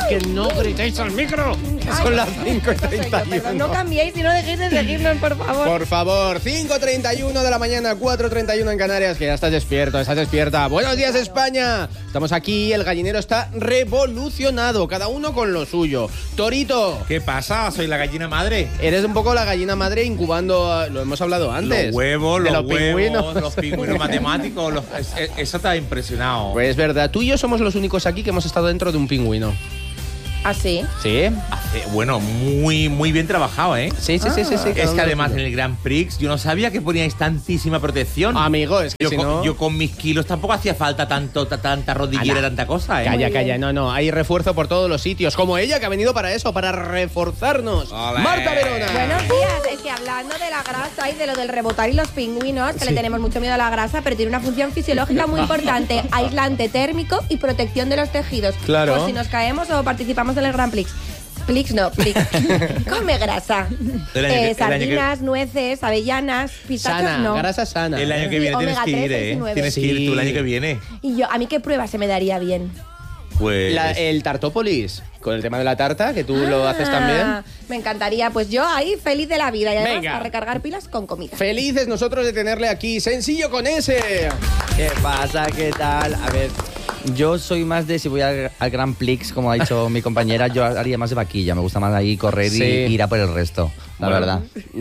que no gritéis al micro. Son las 5:31. No cambiéis y no dejéis de seguirnos, por favor. Por favor, 5:31 de la mañana, 4:31 en Canarias, que ya estás despierta. Buenos días, España. Estamos aquí, el gallinero está revolucionado, cada uno con lo suyo. Torito. ¿Qué pasa? Soy la gallina madre. Eres un poco la gallina madre incubando, lo hemos hablado antes. Los huevos, pingüinos. los pingüinos matemáticos. Eso te ha impresionado. Pues es verdad, tú y yo somos los únicos aquí que hemos estado dentro de un pingüino. ¿Ah, sí? ¿Sí? Bueno, muy bien trabajado, ¿eh? Sí. Es que además en el Grand Prix yo no sabía que poníais tantísima protección. Amigo, es que yo con mis kilos tampoco hacía falta tanta rodillera, tanta cosa, ¿eh? Calla, no, hay refuerzo por todos los sitios, como ella que ha venido para eso, para reforzarnos. ¡Olé! Marta Verona. Buenos días, es que hablando de la grasa y de lo del rebotar y los pingüinos, que le tenemos mucho miedo a la grasa, pero tiene una función fisiológica muy importante, aislante térmico y protección de los tejidos. Claro. Por si nos caemos o participamos en el Grand Prix. Prix. Come grasa. Sardinas, nueces, avellanas, pistachos, Sana, no. grasa sana. El año que viene tienes que ir, ¿eh? 19. Tienes que ir tú el año que viene. Y yo, ¿a mí qué prueba se me daría bien? Pues... El Tartópolis, con el tema de la tarta, que tú lo haces también. Me encantaría, pues yo ahí feliz de la vida y además Venga. a recargar pilas con comida. Felices nosotros de tenerle aquí, sencillo con ese. ¿Qué pasa? ¿Qué tal? A ver, yo soy más de, si voy al Grand Prix, como ha dicho mi compañera, yo haría más de vaquilla. Me gusta más ahí correr y ir a por el resto, la verdad.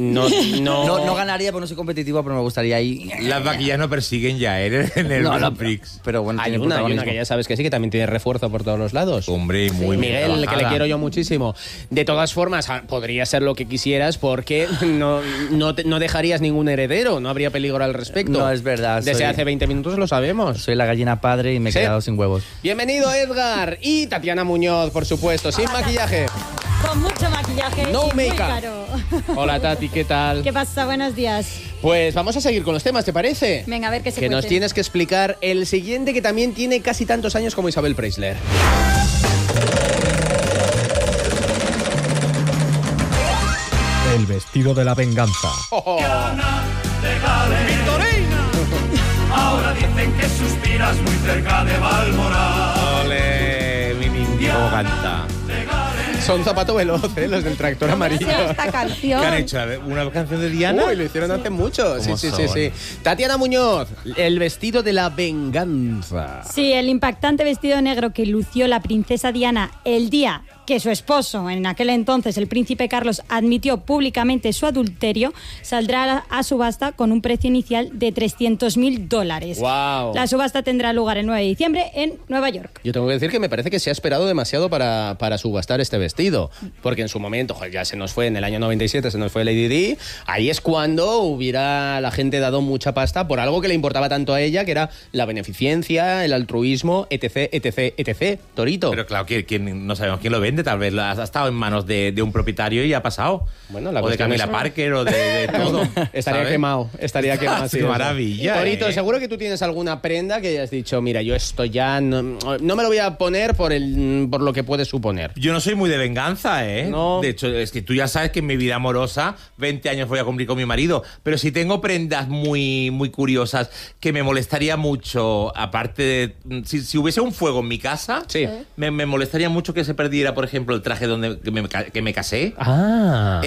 No ganaría porque no soy competitivo, pero me gustaría ir. Las vaquillas no persiguen ya, ¿eh? En el Grand Prix. Pero bueno, Hay tiene una protagonismo. que ya sabes que sí, que también tiene refuerzo por todos los lados. Hombre, muy bien Miguel, que le trabajada. quiero yo muchísimo. De todas formas, podría ser lo que quisieras porque no dejarías ningún heredero, no habría peligro al respecto. No, es verdad. Desde hace 20 minutos lo sabemos. Soy la gallina padre y me he ¿Sí? quedado sin huevos. Bienvenido, Edgar. Y Tatiana Muñoz, por supuesto, sin maquillaje. Con mucho maquillaje No y muy make-up. claro. Hola, Tati, ¿qué tal? ¿Qué pasa? Buenos días. Pues vamos a seguir con los temas, ¿te parece? Venga, a ver qué se Que nos cuece. tienes que explicar el siguiente, que también tiene casi tantos años como Isabel Preisler. El vestido de la venganza. Ahora dicen que suspiras muy cerca de Valmoral. Ole, mi niño, cómo canta. Son zapato veloz, los del tractor amarillo. Esta canción. ¿Qué han hecho? ¿Una canción de Diana? Uy, lo hicieron hace mucho. ¿Cómo Sí. son? Tatiana Muñoz, el vestido de la venganza. Sí, el impactante vestido negro que lució la princesa Diana el día que su esposo, en aquel entonces el príncipe Carlos, admitió públicamente su adulterio, saldrá a subasta con un precio inicial de $300,000. Wow. La subasta tendrá lugar el 9 de diciembre en Nueva York. Yo tengo que decir que me parece que se ha esperado demasiado para subastar este vestido. Porque en su momento, joder, ya se nos fue, en el año 97 se nos fue Lady Di. Ahí es cuando hubiera la gente dado mucha pasta por algo que le importaba tanto a ella, que era la beneficencia, el altruismo, etc. Torito. Pero claro, no sabemos quién lo vende, tal vez ha estado en manos de un propietario y ha pasado. Bueno, la o de cuestión Camila es- Parker o de todo. Estaría ¿sabes? quemado. Sí, Qué maravilla. Torito, seguro que tú tienes alguna prenda que hayas dicho, mira, yo esto ya no me lo voy a poner por lo que puede suponer. Yo no soy muy de venganza, ¿eh? No. De hecho, es que tú ya sabes que en mi vida amorosa 20 años voy a cumplir con mi marido. Pero si tengo prendas muy curiosas que me molestaría mucho, aparte de... Si hubiese un fuego en mi casa, Sí. me molestaría mucho que se perdiera, por ejemplo, el traje que me casé. Ah.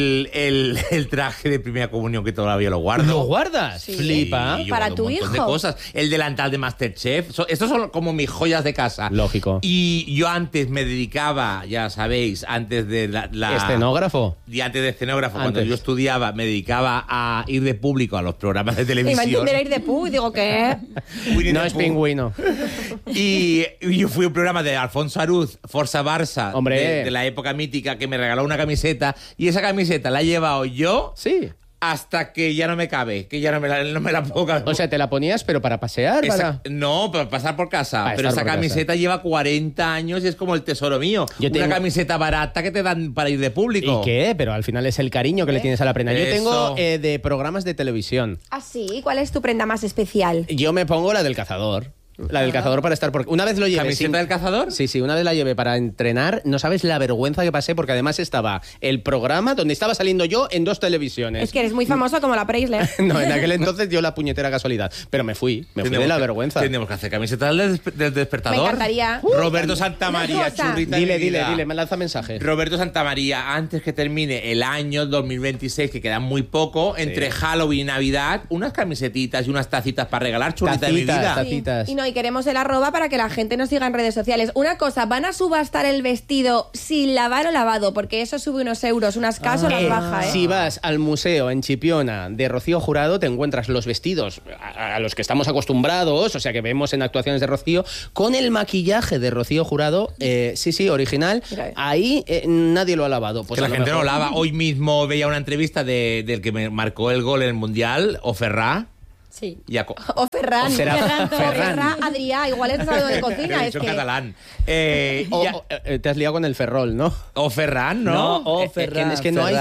El traje de primera comunión que todavía lo guardo. ¿Lo guardas? Sí. Flipa. Y yo Para guardo tu un montón hijo. de cosas. El delantal de Masterchef. Estos son como mis joyas de casa. Lógico. Y yo antes me dedicaba, ya sabéis, antes de la ¿Escenógrafo? Y antes de escenógrafo, cuando Antes. yo estudiaba, me dedicaba a ir de público a los programas de Y me televisión. entenderá ir de pu y digo, ¿qué? Winnie No the es Pooh. pingüino. Y yo fui a un programa de Alfonso Arús, Forza Barça, Hombre. de la época mítica, que me regaló una camiseta. Y esa camiseta la he llevado yo Sí. hasta que ya no me cabe, que ya no me la puedo caber. O sea, te la ponías, pero para pasear, No, para pasar por casa. Para Pero estar esa por camiseta lleva 40 años y es como el tesoro mío. Yo tengo- Una camiseta barata que te dan para ir de público. ¿Y qué? Pero al final es el cariño que le tienes a la prenda. Yo Eso. tengo de programas de televisión. ¿Ah, sí? ¿Cuál es tu prenda más especial? Yo me pongo la del cazador. La del cazador para estar... Porque una vez lo llevé... ¿Camiseta del cazador? Sí, una vez la llevé para entrenar. No sabes la vergüenza que pasé porque además estaba el programa donde estaba saliendo yo en 2 televisiones. Es que eres muy famoso como la Preisler. No, en aquel entonces dio la puñetera casualidad. Pero me fui de la vergüenza. Tenemos que hacer camiseta del despertador. Me encantaría. Roberto Santamaría, churrita de mi vida. Dile, me lanza mensaje. Roberto Santamaría, antes que termine el año 2026, que queda muy poco, entre Halloween y Navidad, unas camisetitas y unas tacitas para regalar, churrita de mi vida. Tacitas. Y no, y queremos el arroba para que la gente nos siga en redes sociales. Una cosa, ¿van a subastar el vestido sin lavar o lavado? Porque eso sube unos euros, unas casas o las baja, ¿eh? Si vas al museo en Chipiona de Rocío Jurado, te encuentras los vestidos a los que estamos acostumbrados, o sea, que vemos en actuaciones de Rocío, con el maquillaje de Rocío Jurado, sí, original. Mira. Ahí nadie lo ha lavado. Pues que la gente no lava. Hoy mismo veía una entrevista del que me marcó el gol en el Mundial, Oferrá. Sí. O Ferran, Adrià, igual es algo de cocina. Es que... catalán. Te has liado con el Ferrol, ¿no? O Ferran, ¿no? No, o Ferran. Es que no hay...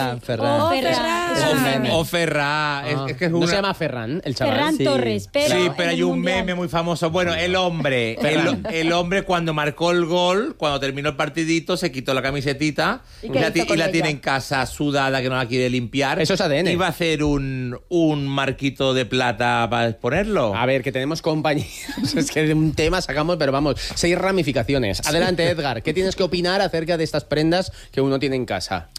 O Ferran. Es que es una... No se llama Ferran, el chaval. Ferran Torres, pero... Sí, pero hay un meme muy famoso. Bueno, el hombre cuando marcó el gol, cuando terminó el partidito, se quitó la camisetita y la tiene en casa sudada, que no la quiere limpiar. Eso es ADN. Iba a hacer un marquito de plata para exponerlo. A ver, que tenemos compañeros. Es que de un tema sacamos, pero vamos, 6 ramificaciones. Adelante, Edgar. ¿Qué tienes que opinar acerca de estas prendas que uno tiene en casa?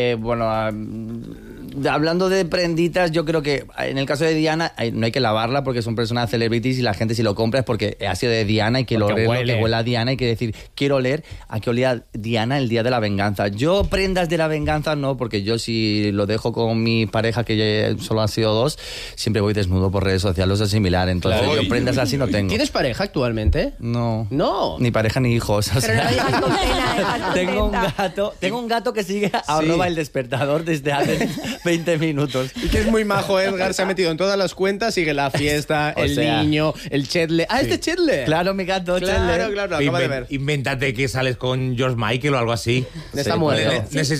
Hablando de prenditas, yo creo que en el caso de Diana no hay que lavarla porque son personas celebrities y la gente si lo compra es porque ha sido de Diana y que lo que huele a Diana y que decir, quiero oler a que olía Diana el día de la venganza. Yo prendas de la venganza no, porque yo si lo dejo con mi pareja, que solo han sido 2, siempre voy desnudo por redes sociales o similar, entonces yo prendas así no tengo. ¿Tienes pareja actualmente? No. Ni pareja ni hijos. Pero no digas con pena, tengo un gato que sigue a el despertador desde hace 20 minutos. Y que es muy majo, Edgar, se ha metido en todas las cuentas, sigue la fiesta, niño, el Chetle. ¿Este Chetle? Claro, mi gato, Chetle. Claro, acaba de ver. Invéntate que sales con George Michael o algo así. Está muerto.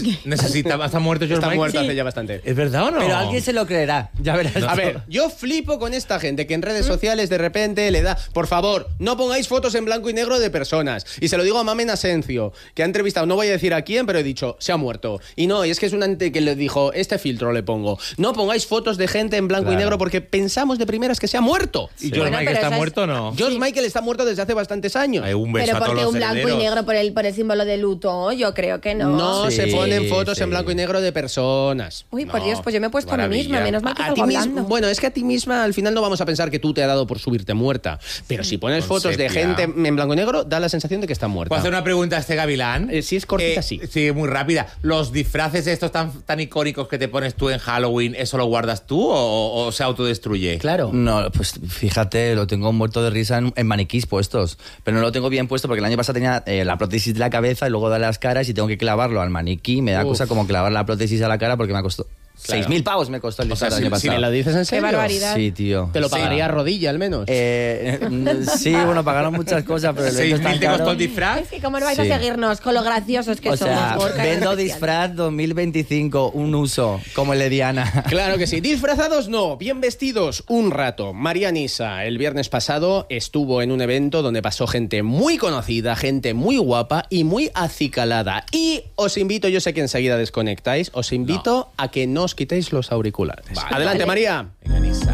¿Está muerto George Michael? Está muerto hace ya bastante. ¿Es verdad o no? Pero alguien se lo creerá, ya verás. A ver, yo flipo con esta gente que en redes sociales de repente le da, por favor, no pongáis fotos en blanco y negro de personas. Y se lo digo a Mamen Asencio, que ha entrevistado, no voy a decir a quién, pero he dicho, se ha muerto. Y no, y es que es un ante que le dijo, este filtro le pongo. No pongáis fotos de gente en blanco y negro porque pensamos de primeras que se ha muerto. ¿Y George Michael está muerto o no? George Michael está muerto desde hace bastantes años. Pero porque un blanco y negro por el símbolo de luto, yo creo que no. No se ponen fotos en blanco y negro de personas. Uy, por Dios, pues yo me he puesto a mí misma, menos mal que salgo hablando. Bueno, es que a ti misma al final no vamos a pensar que tú te ha dado por subirte muerta. Pero si pones fotos de gente en blanco y negro, da la sensación de que está muerta. ¿Puedo hacer una pregunta a este gavilán? Si es cortita, sí. Sí, muy rápida. ¿Los disfraces estos tan icónicos que te pones tú en Halloween, eso lo guardas tú o se autodestruye? Claro. No, pues fíjate, lo tengo muerto de risa en maniquís puestos. Pero no lo tengo bien puesto porque el año pasado tenía la prótesis de la cabeza y luego de las caras y tengo que clavarlo al maniquí. Me da cosa como clavar la prótesis a la cara porque me costó... Claro. 6.000 pavos me costó el disfraz el año pasado. Si me lo dices en serio. Qué barbaridad. Sí, tío. Te lo pagaría a rodilla, al menos. Sí, bueno, pagaron muchas cosas, pero... ¿6.000 te costó el disfraz? Es que cómo no vais a seguirnos con lo graciosos que somos. Gorka, vendo disfraz 2025, un uso, como el de Diana. Claro que sí. Disfrazados no, bien vestidos, un rato. María Nisa, el viernes pasado, estuvo en un evento donde pasó gente muy conocida, gente muy guapa y muy acicalada. Y os invito, yo sé que enseguida desconectáis, os invito a que no os quitéis los auriculares. Adelante, María. Venga, Nisa.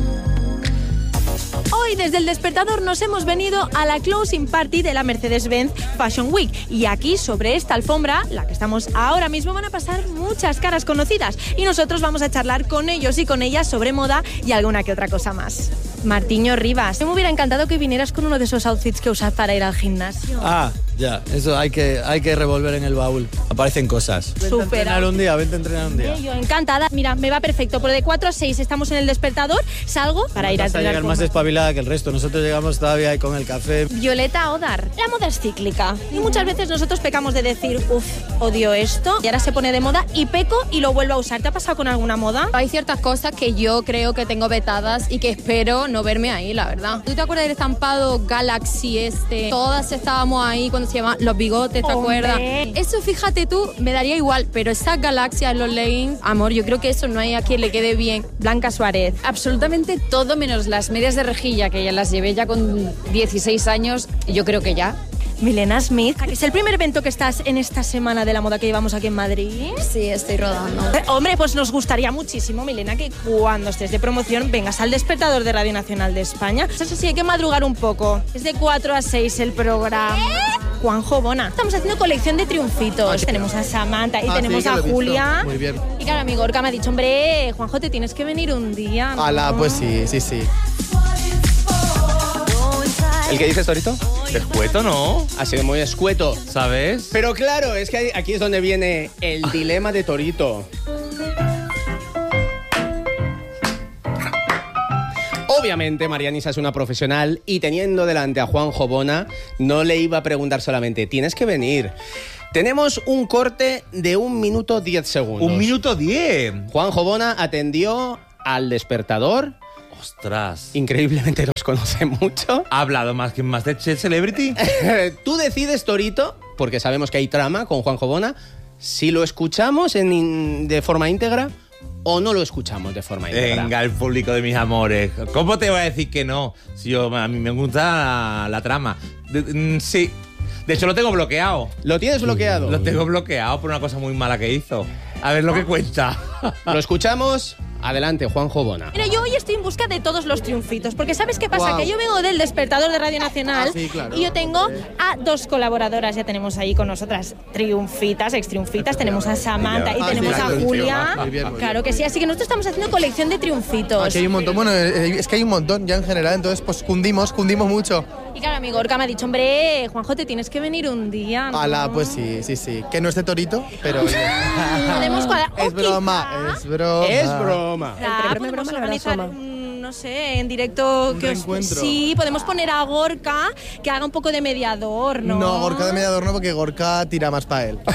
Hoy desde El Despertador nos hemos venido a la closing party de la Mercedes-Benz Fashion Week y aquí sobre esta alfombra, la que estamos ahora mismo, van a pasar muchas caras conocidas y nosotros vamos a charlar con ellos y con ellas sobre moda y alguna que otra cosa más. Martiño Rivas, me hubiera encantado que vinieras con uno de esos outfits que usas para ir al gimnasio. Ya, eso hay que revolver en el baúl. Aparecen cosas. Vente a entrenar un día. Yo encantada. Mira, me va perfecto. Pero de 4 a 6 estamos en El Despertador. Salgo para ir a entrenar. Llegar más espabilada que el resto. Nosotros llegamos todavía ahí con el café. Violeta Odar. La moda es cíclica. Y muchas veces nosotros pecamos de decir, odio esto. Y ahora se pone de moda y peco y lo vuelvo a usar. ¿Te ha pasado con alguna moda? Hay ciertas cosas que yo creo que tengo vetadas y que espero no verme ahí, la verdad. ¿Tú te acuerdas del estampado Galaxy este? Todas estábamos ahí cuando cuando se llama Los Bigotes, ¿te acuerdas? Eso, fíjate tú, me daría igual, pero esas galaxias, los leggings, amor, yo creo que eso no hay a quien le quede bien. Blanca Suárez. Absolutamente todo menos las medias de rejilla, que ya las llevé ya con 16 años, yo creo que ya. Milena Smith, ¿es el primer evento que estás en esta semana de la moda que llevamos aquí en Madrid? Sí, estoy rodando. Hombre, pues nos gustaría muchísimo, Milena, que cuando estés de promoción vengas al Despertador de Radio Nacional de España. Eso sí, hay que madrugar un poco. Es de 4 a 6 el programa. Juanjo Bona. Estamos haciendo colección de triunfitos. Tenemos a Samantha y tenemos a Julia. Muy bien. Y claro, mi Gorka me ha dicho, hombre, Juanjo, te tienes que venir un día, ¿no? Ala, pues sí. ¿El que dices, Torito? Escueto, ¿no? Ha sido muy escueto. ¿Sabes? Pero claro, es que aquí es donde viene el dilema de Torito. Obviamente, Marianisa es una profesional y teniendo delante a Juanjo Bona, no le iba a preguntar solamente, tienes que venir. Tenemos un corte de 1 minuto 10 segundos. 1 minuto 10. Juanjo Bona atendió al Despertador. Ostras. Increíblemente los conoce mucho. ¿Ha hablado más que en Masterchef Celebrity? Tú decides, Torito, porque sabemos que hay trama con Juanjo Bona, si lo escuchamos de forma íntegra o no lo escuchamos de forma íntegra. Venga, el público de mis amores. ¿Cómo te voy a decir que no? Si a mí me gusta la trama. Sí. De hecho, lo tengo bloqueado. ¿Lo tienes bloqueado? Lo tengo bloqueado por una cosa muy mala que hizo. A ver lo que cuenta. Lo escuchamos. Adelante, Juanjo Bona. Mira, yo hoy estoy en busca de todos los triunfitos, porque ¿sabes qué pasa? Que yo vengo del Despertador de Radio Nacional y yo tengo a 2 colaboradoras, ya tenemos ahí con nosotras triunfitas, extriunfitas, tenemos a Samantha y tenemos a Julia. Muy bien. Claro que sí, así que nosotros estamos haciendo colección de triunfitos. Aquí hay un montón, bueno, es que hay un montón ya en general, entonces pues cundimos mucho. Y claro, mi Gorka me ha dicho, hombre, Juanjo, te tienes que venir un día, ¿no? Ala, pues sí. Que no esté Torito, pero... Podemos cuadrar. Es broma. Es broma. Claro, podemos organizar no sé, en directo. Un reencuentro. Sí, podemos poner a Gorka que haga un poco de mediador, ¿no? No, Gorka de mediador no, porque Gorka tira más para él.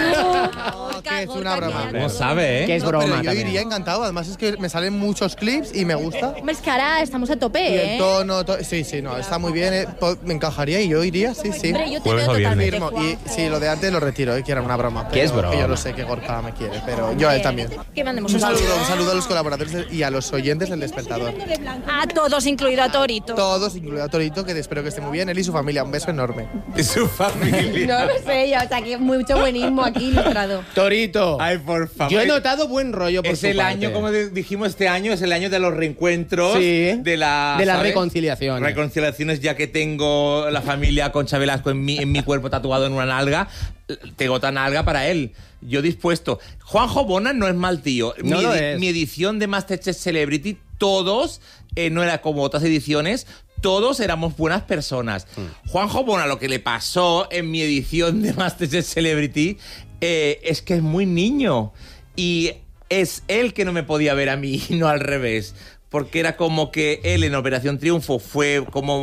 Que es una broma. No sabe, ¿eh? Que es broma. Pero yo también. iría encantado, además es que me salen muchos clips y me gusta. Hombre, es que ahora estamos a tope, Y ¿eh? el tono, sí, no, está muy bien, me encajaría y yo iría, sí. Hombre, yo te Jueves veo o viernes. totalmente, Y Juanjo. sí, lo de antes lo retiro, que era una broma. Que es pero broma. Yo lo sé que Gorka me quiere, pero yo a él también. Que mandemos Un saludo a los colaboradores y a los oyentes del Despertador. A todos, incluido a Torito. Todos, incluido a Torito, que espero que esté muy bien, él y su familia. Un beso enorme. Y su familia. No lo sé, o sea, que mucho buenismo aquí ilustrado. Torito. Ay, por favor. Yo he notado buen rollo por Es su el parte. año, como dijimos este año, es el año de los reencuentros. Sí. De la ¿sabes? reconciliación. Reconciliaciones, ya que tengo la familia Concha Velasco en mi cuerpo tatuado en una nalga. Tengo otra nalga para él. Yo dispuesto. Juanjo Bona no es mal tío. No lo es. Mi edición de Masterchef Celebrity, todos, no era como otras ediciones, todos éramos buenas personas. Juanjo Bona, lo que le pasó en mi edición de Masterchef Celebrity es que es muy niño. Y es él que no me podía ver a mí, no al revés. Porque era como que él en Operación Triunfo fue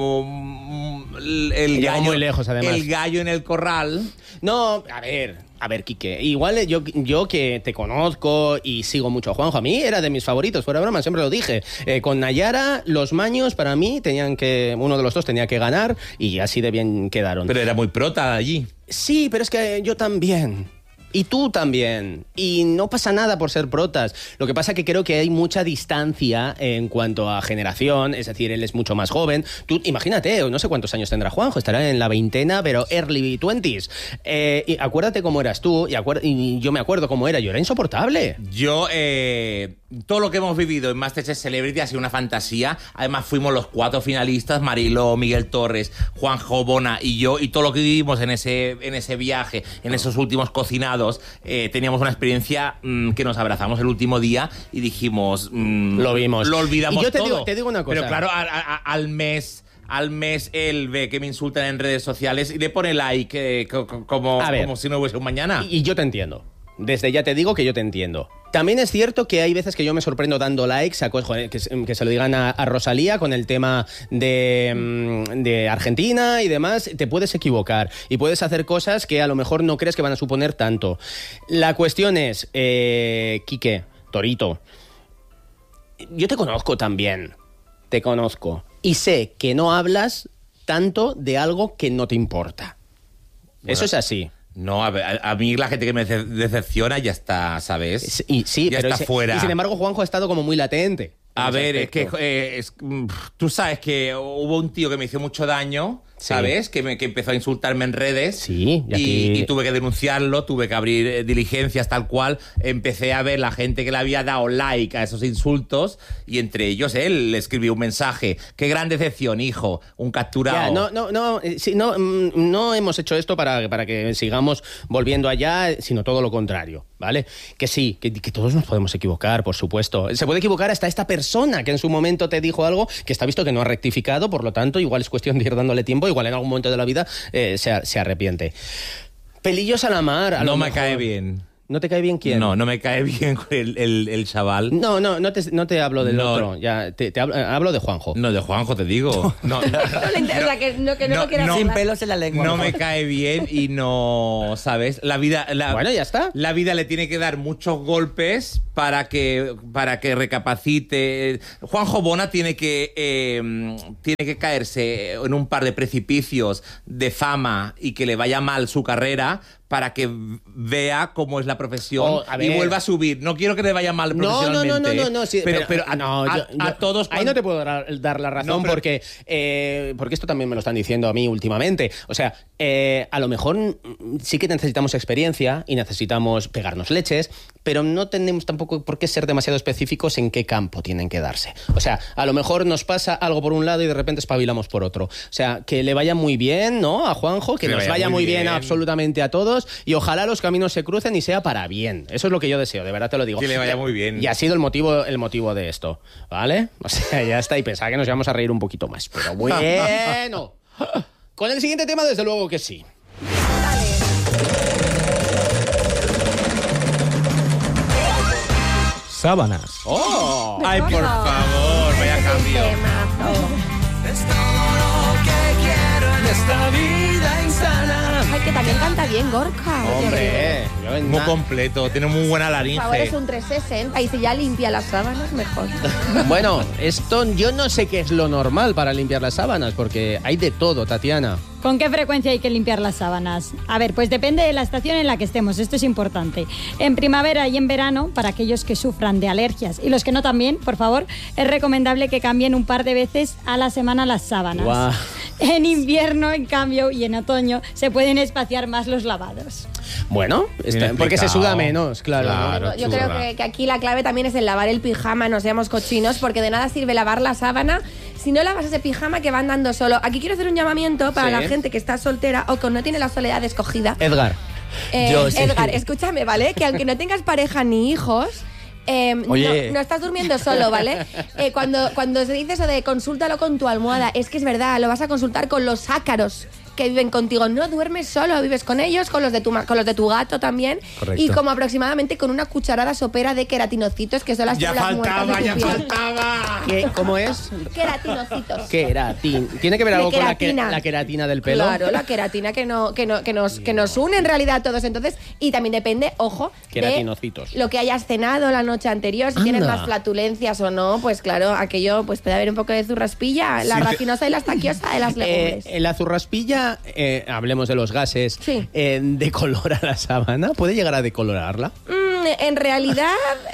como el Llegó gallo, muy lejos, además. el gallo en el corral. No, a ver, Quique, igual yo que te conozco y sigo mucho a Juanjo, a mí era de mis favoritos, fuera broma, siempre lo dije. Con Nayara, los maños para mí uno de los dos tenía que ganar y así de bien quedaron. Pero era muy prota allí. Sí, pero es que yo también. Y tú también. Y no pasa nada por ser protas. Lo que pasa que creo que hay mucha distancia en cuanto a generación. Es decir, él es mucho más joven. Tú, imagínate, no sé cuántos años tendrá Juanjo. Estará en la veintena, pero early 20s. Y acuérdate cómo eras tú. Y yo me acuerdo cómo era. Yo era insoportable. Yo, todo lo que hemos vivido en Masterchef Celebrity ha sido una fantasía. Además, fuimos los 4 finalistas, Mariló, Miguel Torres, Juanjo Bona y yo. Y todo lo que vivimos en ese viaje, en esos últimos cocinados, teníamos una experiencia que nos abrazamos el último día y dijimos... lo vimos. Lo olvidamos y yo todo. te digo una cosa. Pero claro, al mes él ve que me insultan en redes sociales y le pone like como si no hubiese un mañana. Y yo te entiendo. Desde ya te digo que yo te entiendo. También es cierto que hay veces que yo me sorprendo dando likes, que se lo digan a Rosalía con el tema de Argentina y demás. Te puedes equivocar y puedes hacer cosas que a lo mejor no crees que van a suponer tanto. La cuestión es, Quique, Torito, yo te conozco también, te conozco. Y sé que no hablas tanto de algo que no te importa. Eso es así. No, a mí la gente que me decepciona ya está, ¿sabes? Sí, ya pero está fuera. Y sin embargo, Juanjo ha estado como muy latente. A ver, es que tú sabes que hubo un tío que me hizo mucho daño, ¿sabes? Que empezó a insultarme en redes. Sí, y tuve que denunciarlo, tuve que abrir diligencias tal cual. Empecé a ver la gente que le había dado like a esos insultos y entre ellos él le escribió un mensaje. ¡Qué gran decepción, hijo! Un capturado. No hemos hecho esto para que sigamos volviendo allá, sino todo lo contrario, ¿vale? Que sí, que todos nos podemos equivocar, por supuesto. Se puede equivocar hasta esta persona que en su momento te dijo algo que está visto que no ha rectificado, por lo tanto, igual es cuestión de ir dándole tiempo, igual en algún momento de la vida se arrepiente. Pelillos a la mar. No me cae bien. ¿No te cae bien quién? No me cae bien el chaval. No te hablo del otro. Ya, te hablo de Juanjo. No, de Juanjo te digo. No le interesa, que no lo quiera sin pelos en la lengua. No me cae bien y no, ¿sabes? Bueno, ya está. La vida le tiene que dar muchos golpes para que recapacite. Juanjo Bona tiene que caerse en un par de precipicios de fama y que le vaya mal su carrera para que vea cómo es la profesión y vuelva a subir. No quiero que le vaya mal profesionalmente. No. Sí, pero a todos... Ahí no te puedo dar la razón porque esto también me lo están diciendo a mí últimamente. O sea, a lo mejor sí que necesitamos experiencia y necesitamos pegarnos leches, pero no tenemos tampoco por qué ser demasiado específicos en qué campo tienen que darse. O sea, a lo mejor nos pasa algo por un lado y de repente espabilamos por otro. O sea, que le vaya muy bien, ¿no? A Juanjo, que nos vaya muy bien absolutamente a todos y ojalá los caminos se crucen y sea para bien. Eso es lo que yo deseo, de verdad te lo digo. Que le vaya muy bien. Y ha sido el motivo de esto, ¿vale? O sea, ya está, y pensaba que nos íbamos a reír un poquito más, pero bueno. Con el siguiente tema, desde luego que sí. Sábanas. ¡Oh! ¡Ay, por favor! Vaya cambio. Es todo lo que quiero en esta vida insana. Ay, que también canta bien Gorka. Hombre, muy completo, tiene muy buena laringe. Por favor, es un 360 y si ya limpia las sábanas, mejor. Bueno, esto yo no sé qué es lo normal para limpiar las sábanas, porque hay de todo, Tatiana. ¿Con qué frecuencia hay que limpiar las sábanas? A ver, pues depende de la estación en la que estemos, esto es importante. En primavera y en verano, para aquellos que sufran de alergias y los que no también, por favor, es recomendable que cambien un par de veces a la semana las sábanas. Wow. En invierno, en cambio, y en otoño, se pueden espaciar más los lavados. Bueno, porque se suda menos, claro. Yo creo que aquí la clave también es el lavar el pijama, no seamos cochinos, porque de nada sirve lavar la sábana si no lavas ese pijama que va andando solo. Aquí quiero hacer un llamamiento para la gente que está soltera o que no tiene la soledad escogida. Edgar. Edgar, escúchame, ¿vale? Que aunque no tengas pareja ni hijos... no estás durmiendo solo, ¿vale? Cuando se dice eso de consúltalo con tu almohada, es que es verdad, lo vas a consultar con los ácaros que viven contigo. No duermes solo, vives con ellos, con los de tu gato también. Correcto. Y como aproximadamente con una cucharada sopera de queratinocitos, que son las células muertas de tu piel. faltaba. ¿Cómo es? Queratinocitos. ¿Tiene que ver algo con la queratina. queratina del pelo? Claro, la queratina que nos une en realidad a todos. Entonces, y también depende, ojo, queratinocitos, de lo que hayas cenado la noche anterior, si tienes más flatulencias o no, pues claro, aquello pues puede haber un poco de zurraspilla, la racinosa y la estaquiosa de las legumbres. La zurraspilla, hablemos de los gases, ¿decolora la sábana? ¿Puede llegar a decolorarla? En realidad,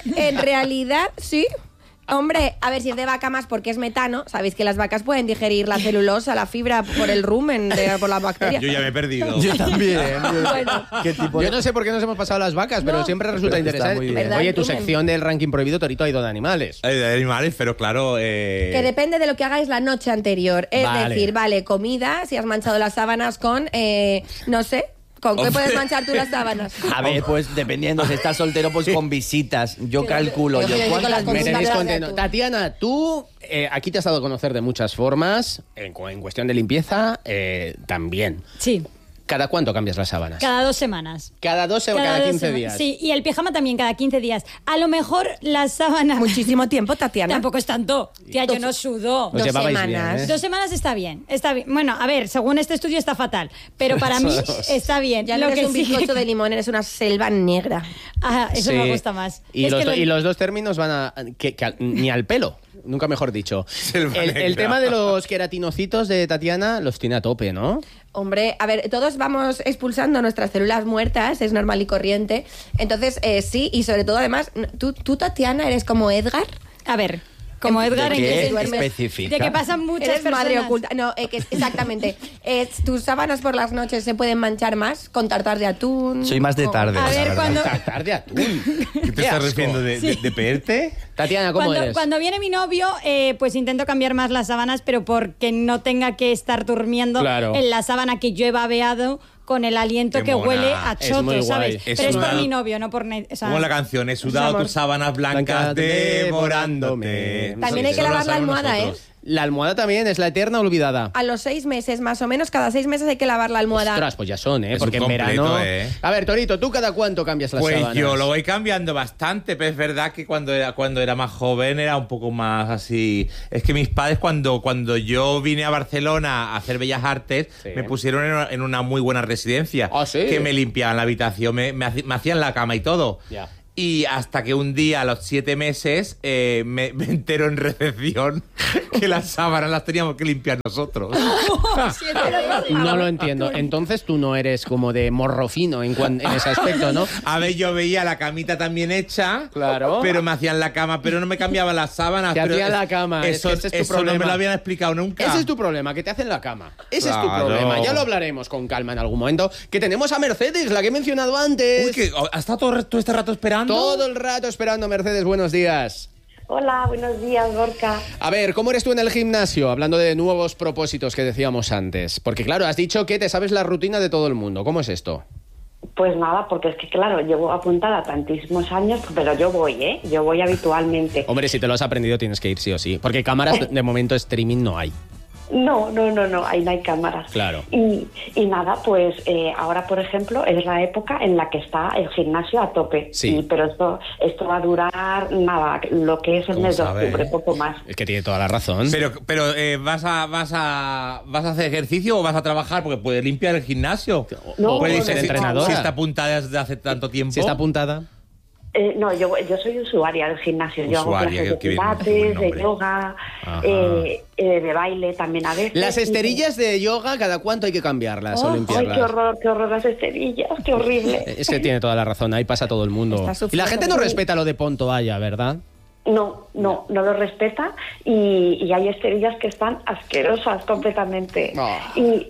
sí. Hombre, a ver si es de vaca más porque es metano. Sabéis que las vacas pueden digerir la celulosa, la fibra por el rumen, por las bacterias. Yo ya me he perdido. Yo también. Bueno. Yo no sé por qué nos hemos pasado las vacas, pero siempre resulta interesante. ¿Verdad? Oye, tu sección del ranking prohibido, Torito, ha ido de animales. De animales, pero claro... Que depende de lo que hagáis la noche anterior. Es decir, comida, si has manchado las sábanas con, no sé... ¿Con qué puedes manchar tú las sábanas? A ver, pues dependiendo, si estás soltero, pues con visitas. Yo calculo. Me tenéis contento. Tatiana, tú aquí te has dado a conocer de muchas formas. En cuestión de limpieza, también. Sí. ¿Cada cuánto cambias las sábanas? Cada 2 semanas. ¿Cada 15 días? Sí, y el pijama también cada 15 días. A lo mejor las sábanas... Muchísimo tiempo, Tatiana. Tampoco es tanto. Tía, yo no sudo. 2 semanas. Bien, 2 semanas está bien. Bueno, a ver, según este estudio está fatal. Pero para mí está bien. Ya no eres un bizcocho de limón, eres una selva negra. Eso me gusta más. Y los dos términos van a... ni al pelo. Nunca mejor dicho. El tema de los queratinocitos de Tatiana los tiene a tope, ¿no? Hombre, a ver, todos vamos expulsando nuestras células muertas, es normal y corriente. Entonces, sí, y sobre todo, además, ¿tú, Tatiana, eres como Edgar? A ver... Como Edgar, ¿de qué en que especifica? De que pasan muchas Eres personas. madre oculta. No, exactamente. Tus sábanas por las noches se pueden manchar más con tartar de atún. Soy más de tarde. A ver, cuando... Tartar de atún. ¿Qué te estás refiriendo? ¿De peerte? Tatiana, ¿cómo eres? Cuando viene mi novio, pues intento cambiar más las sábanas, pero porque no tenga que estar durmiendo en la sábana que yo he babeado con el aliento Qué que mona. huele a choto, ¿sabes? Es Pero es una- por mi novio, no por... Como la canción, he sudado tus sábanas blancas devorándote. También hay que lavar la almohada, ¿eh? La almohada también es la eterna olvidada. A los 6 meses, más o menos, cada 6 meses hay que lavar la almohada. Ostras, pues ya son, ¿eh? Es Porque en un completo, verano... ¿eh? A ver, Torito, ¿tú cada cuánto cambias las Pues sábanas? yo lo voy cambiando bastante, pero es verdad que cuando era más joven era un poco más así. Es que mis padres cuando yo vine a Barcelona a hacer Bellas Artes, me pusieron en una muy buena residencia. ¿Ah, sí? Que me limpiaban la habitación, me hacían la cama y todo. Ya. Y hasta que un día, a los 7 meses, me entero en recepción que las sábanas las teníamos que limpiar nosotros. No lo entiendo. Entonces tú no eres como de morro fino en ese aspecto, ¿no? A ver, yo veía la camita también hecha, Claro. pero me hacían la cama, pero no me cambiaban las sábanas. Te pero hacían la cama, Eso, es que ese es tu eso no problema. me lo habían explicado nunca. Ese es tu problema, que te hacen la cama. Ese es tu Claro. problema. Ya lo hablaremos con calma en algún momento. Que tenemos a Mercedes, la que he mencionado antes. Uy, que ¿has estado todo este rato esperando? Todo el rato esperando, Mercedes. Buenos días. Hola, buenos días, Gorka. A ver, ¿cómo eres tú en el gimnasio? Hablando de nuevos propósitos que decíamos antes. Porque claro, has dicho que te sabes la rutina de todo el mundo. ¿Cómo es esto? Pues nada, porque es que claro, llevo apuntada tantísimos años, pero yo voy, ¿eh? Yo voy habitualmente. Hombre, si te lo has aprendido tienes que ir sí o sí. Porque cámaras de momento streaming no hay. No, ahí no hay cámaras. Claro. Y nada, pues ahora, por ejemplo, es la época en la que está el gimnasio a tope. Sí. Pero esto va a durar, nada, lo que es el mes de octubre, poco más. Es que tiene toda la razón. Pero ¿vas a hacer ejercicio o vas a trabajar? Porque puedes limpiar el gimnasio. No, puedes ser entrenadora. Si está apuntada desde hace tanto tiempo. Si está apuntada. No, yo soy usuaria del gimnasio. Yo hago Usuaria, clases qué de bien, pilates, buen de nombre. yoga, Ajá. de baile también a veces. Las esterillas de yoga, ¿cada cuánto hay que cambiarlas o Ay, limpiarlas? qué horror las esterillas, qué horrible. Es que tiene toda la razón, ahí pasa todo el mundo. Está Y sufriendo. la gente no respeta lo de pon toalla, ¿verdad? No lo respeta y hay esterillas que están asquerosas completamente. Oh. Y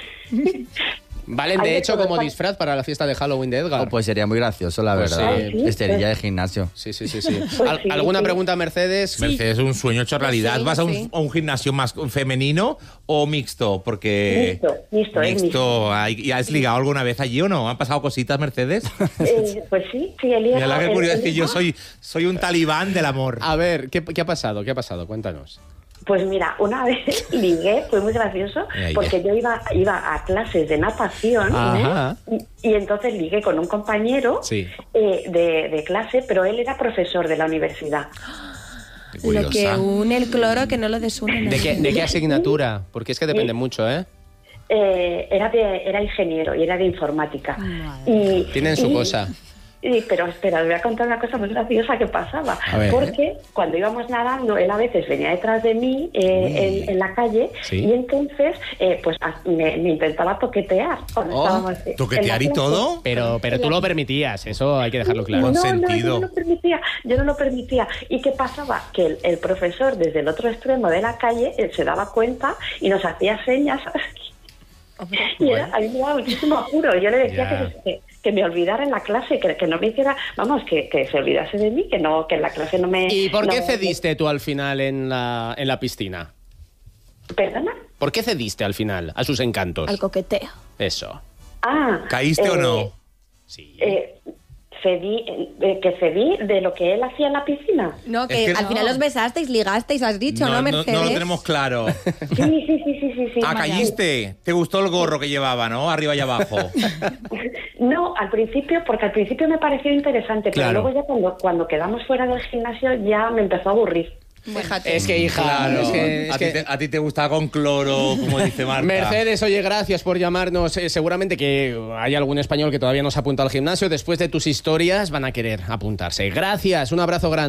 Valen Hay de de hecho todo, como está- disfraz para la fiesta de Halloween de Edgar. Pues sería muy gracioso, la Pues verdad. sí. Sí, Esterilla pues- de gimnasio. Sí. Pues sí, ¿Alguna sí. pregunta, Mercedes? Mercedes, un sueño hecho realidad. Sí, ¿Vas a sí. un gimnasio más femenino o mixto? Porque... Mixto, es mixto. ¿Y has ligado alguna vez allí o no? ¿Han pasado cositas, Mercedes? Pues sí, el Mira, la que curioso es que yo soy un talibán del amor. A ver, ¿qué ha pasado? ¿Qué ha pasado? Cuéntanos. Pues mira, una vez ligué, fue muy gracioso, Ahí, porque yo iba a clases de natación Ajá. y entonces ligué con un compañero Sí. de clase, pero él era profesor de la universidad. Qué Lo curiosa. que une el cloro que no lo desune. ¿De qué asignatura? Porque es que depende mucho, ¿eh? Era ingeniero y era de informática. Y, Tienen su y- cosa. Pero espera, os voy a contar una cosa muy graciosa que pasaba. A ver. Porque cuando íbamos nadando, él a veces venía detrás de mí en la calle Sí. y entonces me intentaba toquetear. Cuando Oh, estábamos en ¿toquetear la y clase. todo? Pero tú lo permitías, eso hay que dejarlo claro. Con No, sentido. yo no lo permitía. ¿Y qué pasaba? Que el profesor desde el otro extremo de la calle se daba cuenta y nos hacía señas. Y a mí me daba muchísimo apuro. Yo le decía que me olvidara en la clase, que no me hiciera, vamos, que se olvidase de mí, que en la clase no me... ¿Y por qué no- cediste tú al final en la piscina? ¿Perdona? ¿Por qué cediste al final a sus encantos? Al coqueteo. Eso. ¿Caíste o no? Sí. Cedí de lo que él hacía en la piscina. No, que, Es que al no. final los besasteis, ligasteis, has dicho, ¿no, Mercedes? no lo tenemos claro. Sí. ¿Caíste? ¿Te gustó el gorro que llevaba, no? Arriba y abajo. No, porque al principio me pareció interesante, pero Claro. luego ya cuando quedamos fuera del gimnasio ya me empezó a aburrir. Fíjate. Es que, hija, Claro. es que- A ti te gustaba con cloro, como dice Marta. Mercedes, oye, gracias por llamarnos. Seguramente que hay algún español que todavía no se apunta al gimnasio. Después de tus historias van a querer apuntarse. Gracias, un abrazo grande.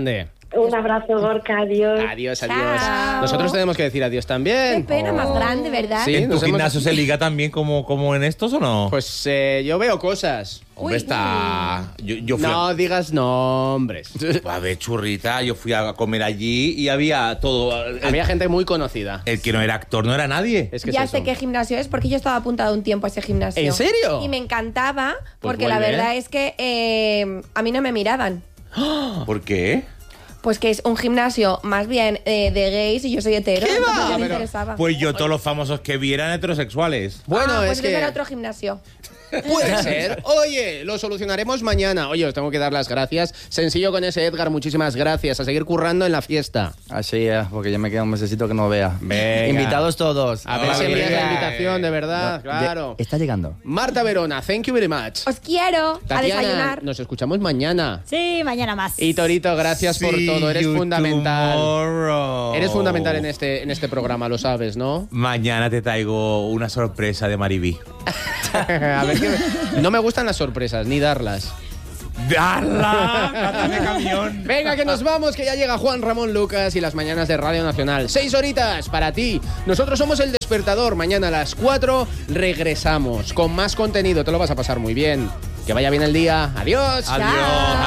Un abrazo, Gorka, adiós. Adiós. Chao. Nosotros tenemos que decir adiós también. Qué pena más grande, ¿verdad? Sí, ¿En tu nos hemos- gimnasio se liga también como en estos o no? Pues yo veo cosas. Hombre, está... Yo fui No digas nombres. a ver, churrita, yo fui a comer allí y había todo... Había gente muy conocida. El que no era actor no era nadie. Es que Ya es sé eso. qué gimnasio es porque yo estaba apuntada un tiempo a ese gimnasio. ¿En serio? Y me encantaba Pues porque la vuelve. verdad es que a mí no me miraban. ¿Por qué? Pues que es un gimnasio más bien de gays y yo soy hetero. ¿Qué entonces va? no me Pero- interesaba. Pues yo todos los famosos que vi eran heterosexuales. Bueno, pues es entonces que... era otro gimnasio. Puede ser. Oye, lo solucionaremos mañana. Oye, os tengo que dar las gracias. Sencillo con ese, Edgar. Muchísimas gracias. A seguir currando en la fiesta. Así es, porque ya me queda un mesecito que no vea. Venga. Invitados todos. A ver si envías la Bien. invitación, de verdad. Claro. Está llegando. Marta Verona, thank you very much. Os quiero a Tatiana, desayunar. nos escuchamos mañana. Sí, mañana más. Y Torito, gracias por See todo. Eres you fundamental. tomorrow. Eres fundamental en este programa, lo sabes, ¿no? Mañana te traigo una sorpresa de Maribí. A ver, no me gustan las sorpresas, ni darlas. ¡Darla! ¡Cátame camión! Venga, que nos vamos, que ya llega Juan Ramón Lucas y las mañanas de Radio Nacional. 6 horitas para ti. Nosotros somos El Despertador. Mañana a las 4 regresamos con más contenido. Te lo vas a pasar muy bien. Que vaya bien el día. Adiós. Adiós.